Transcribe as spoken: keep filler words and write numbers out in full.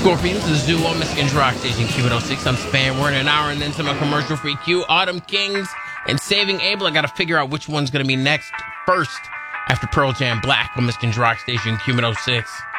Scorpions, the Zoo on Michigan's Rock Station, Q one oh six. I'm Span. We're in an hour and then some commercial-free Q. Autumn Kings and Saving Abel. I got to figure out which one's going to be next first after Pearl Jam Black on Michigan's Rock Station, Q one oh six.